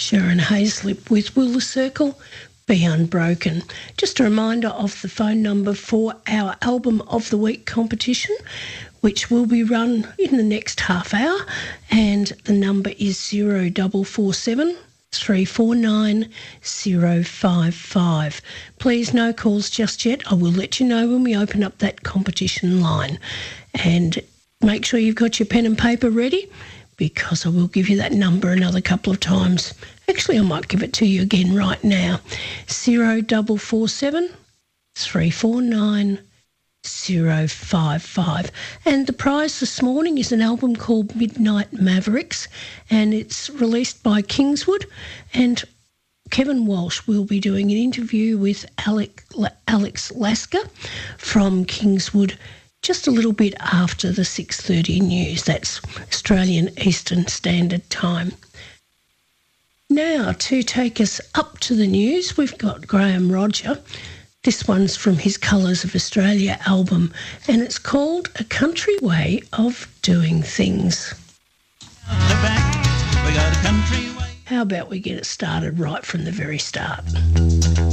Sharon Hazlip with Will the Circle Be Unbroken. Just a reminder of the phone number for our Album of the Week competition, which will be run in the next half hour, and the number is 0447 349 055. Please, no calls just yet. I will let you know when we open up that competition line. And make sure you've got your pen and paper ready, because I will give you that number another couple of times. Actually, I might give it to you again right now. 0447 349 055. And the prize this morning is an album called Midnight Mavericks, and it's released by Kingswood, and Kevin Walsh will be doing an interview with Alex Lasker from Kingswood just a little bit after the 6:30 news. That's Australian Eastern Standard Time. Now, to take us up to the news, we've got Graham Rodger. This one's from his Colours of Australia album, and it's called A Country Way of Doing Things. How about we get it started right from the very start?